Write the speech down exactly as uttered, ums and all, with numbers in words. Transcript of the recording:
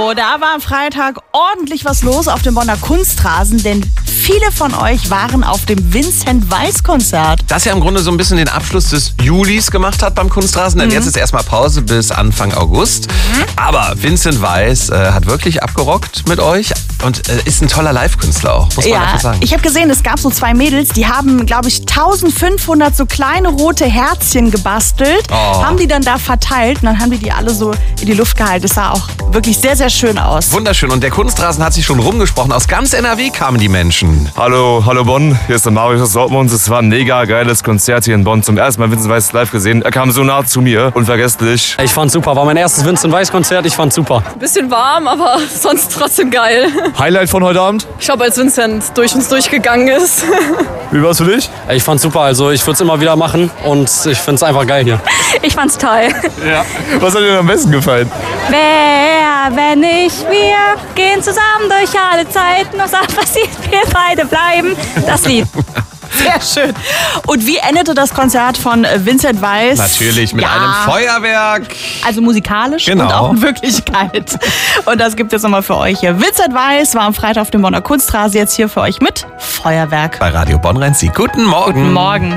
So, da war am Freitag ordentlich was los auf dem Bonner Kunstrasen, denn viele von euch waren auf dem Vincent Weiss Konzert. Das ja im Grunde so ein bisschen den Abschluss des Julis gemacht hat beim Kunstrasen, denn mhm. jetzt ist erstmal Pause bis Anfang August. Mhm. Aber Vincent Weiss äh, hat wirklich abgerockt mit euch und äh, ist ein toller Live-Künstler auch, muss man ja, einfach sagen. Ich habe gesehen, es gab so zwei Mädels, die haben, glaube ich, eintausendfünfhundert so kleine rote Herzchen gebastelt, oh. haben die dann da verteilt und dann haben die die alle so in die Luft gehalten. Das sah auch wirklich sehr, sehr schön aus. Wunderschön. Und der Kunstrasen hat sich schon rumgesprochen. Aus ganz N R W kamen die Menschen. Hallo, hallo Bonn. Hier ist der Marius aus Dortmund. Es war ein mega geiles Konzert hier in Bonn. Zum ersten Mal Vincent Weiss live gesehen. Er kam so nah zu mir. Unvergesslich. Ich fand's super. War mein erstes Vincent Weiss Konzert. Ich fand's super. Bisschen warm, aber sonst trotzdem geil. Highlight von heute Abend? Ich glaube, als Vincent durch uns durchgegangen ist. Wie war's für dich? Ich fand's super. Also ich würde es immer wieder machen und ich find's einfach geil hier. Ich fand's toll. Ja. Was hat dir am besten gefallen? Wer, wenn nicht wir, gehen zusammen durch alle Zeiten. Was auch passiert, wir beide bleiben. Das Lied. Sehr schön. Und wie endete das Konzert von Vincent Weiss? Natürlich mit ja. einem Feuerwerk. Also musikalisch genau. und auch in Wirklichkeit. Und das gibt es nochmal für euch hier. Vincent Weiss war am Freitag auf dem Bonner Kunstrasen, jetzt hier für euch mit Feuerwerk. Bei Radio Bonn-Rhein-Sieg. Guten Morgen. Guten Morgen.